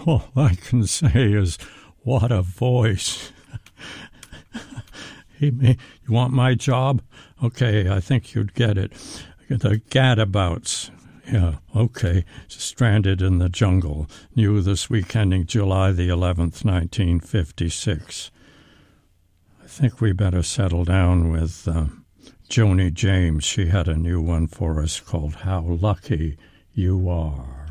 All I can say is, what a voice. You want my job? Okay, I think you'd get it. The gadabouts. Yeah, okay. Stranded in the Jungle. New this week ending July the 11th, 1956. I think we better settle down with Joni James. She had a new one for us called How Lucky You Are.